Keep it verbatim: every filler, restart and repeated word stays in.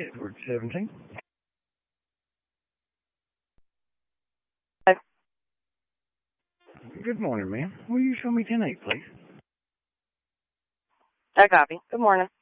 Edward seventeen. Good morning, ma'am. Will you show me ten eight, please? I copy. Good morning.